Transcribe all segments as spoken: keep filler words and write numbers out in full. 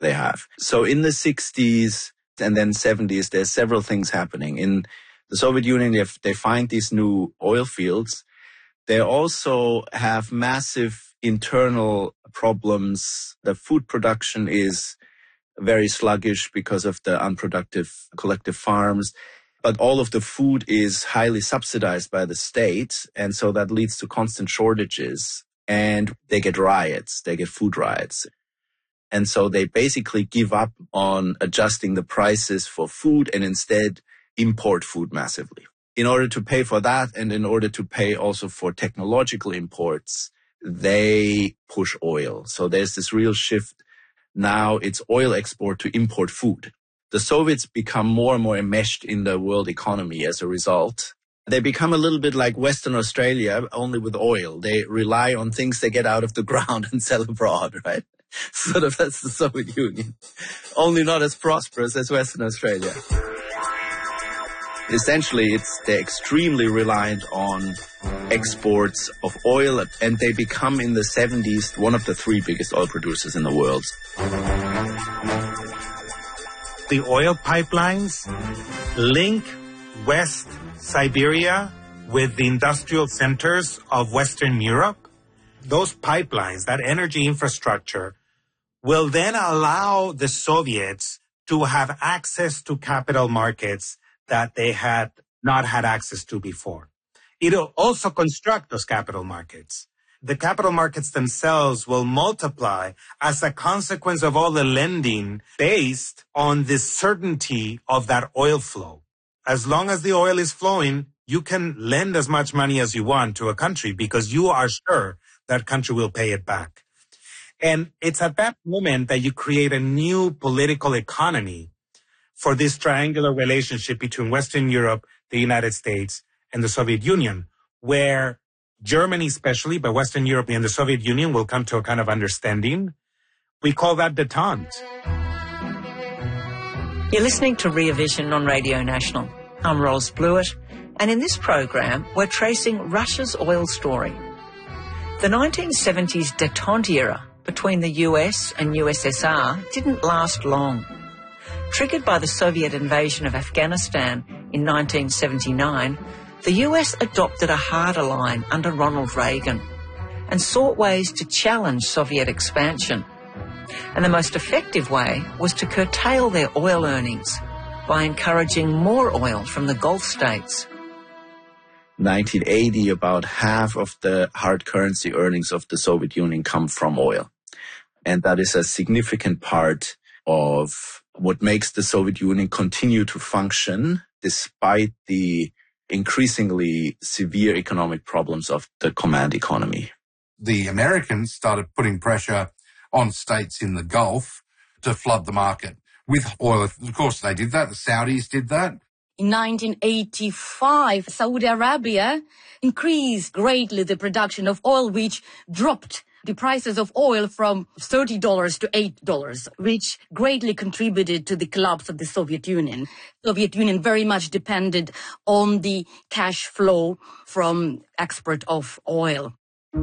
they have. So in the sixties and then seventies, there's several things happening. In the Soviet Union, they, have, they find these new oil fields. They also have massive internal problems. The food production is very sluggish because of the unproductive collective farms. But all of the food is highly subsidized by the state. And so that leads to constant shortages. And they get riots. They get food riots. And so they basically give up on adjusting the prices for food and instead import food massively. In order to pay for that and in order to pay also for technological imports, they push oil. So there's this real shift. Now it's oil export to import food. The Soviets become more and more enmeshed in the world economy as a result. They become a little bit like Western Australia, only with oil. They rely on things they get out of the ground and sell abroad, right? Sort of that's the Soviet Union. Only not as prosperous as Western Australia. Essentially, it's they're extremely reliant on exports of oil, and they become in the seventies one of the three biggest oil producers in the world. The oil pipelines link West Siberia with the industrial centers of Western Europe. Those pipelines, that energy infrastructure, will then allow the Soviets to have access to capital markets that they had not had access to before. It'll also construct those capital markets. The capital markets themselves will multiply as a consequence of all the lending based on the certainty of that oil flow. As long as the oil is flowing, you can lend as much money as you want to a country because you are sure that country will pay it back. And it's at that moment that you create a new political economy for this triangular relationship between Western Europe, the United States, and the Soviet Union, where Germany especially, but Western Europe and the Soviet Union will come to a kind of understanding. We call that détente. You're listening to Rear Vision on Radio National. I'm Ros Blewett, and in this program, we're tracing Russia's oil story. The nineteen seventies détente era between the U S and U S S R didn't last long. Triggered by the Soviet invasion of Afghanistan in nineteen seventy-nine, the U S adopted a harder line under Ronald Reagan and sought ways to challenge Soviet expansion. And the most effective way was to curtail their oil earnings by encouraging more oil from the Gulf states. nineteen eighty, about half of the hard currency earnings of the Soviet Union come from oil. And that is a significant part of what makes the Soviet Union continue to function despite the increasingly severe economic problems of the command economy. The Americans started putting pressure on states in the Gulf to flood the market with oil. Of course, they did that. The Saudis did that. In nineteen eighty-five, Saudi Arabia increased greatly the production of oil, which dropped the prices of oil from thirty dollars to eight dollars, which greatly contributed to the collapse of the Soviet Union. The Soviet Union very much depended on the cash flow from export of oil.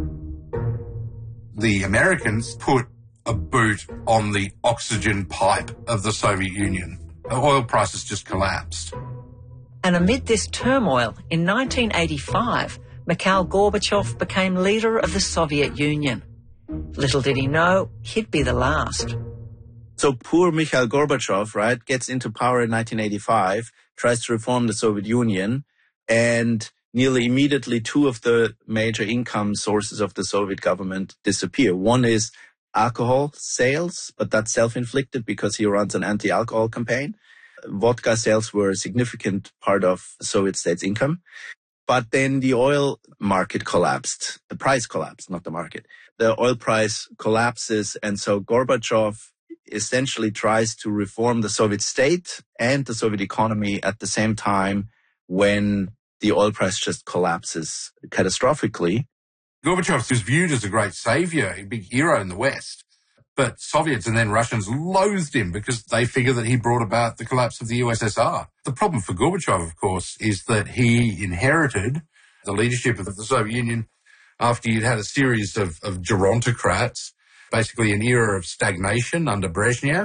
The Americans put a boot on the oxygen pipe of the Soviet Union. The oil prices just collapsed. And amid this turmoil, in nineteen eighty-five, Mikhail Gorbachev became leader of the Soviet Union. Little did he know, he'd be the last. So poor Mikhail Gorbachev, right, gets into power in nineteen eighty-five, tries to reform the Soviet Union, and nearly immediately two of the major income sources of the Soviet government disappear. One is alcohol sales, but that's self-inflicted because he runs an anti-alcohol campaign. Vodka sales were a significant part of the Soviet state's income. But then the oil market collapsed. The price collapsed, not the market. The oil price collapses, and so Gorbachev essentially tries to reform the Soviet state and the Soviet economy at the same time when the oil price just collapses catastrophically. Gorbachev was viewed as a great savior, a big hero in the West. But Soviets and then Russians loathed him because they figured that he brought about the collapse of the U S S R. The problem for Gorbachev, of course, is that he inherited the leadership of the Soviet Union after you'd had a series of, of gerontocrats, basically an era of stagnation under Brezhnev.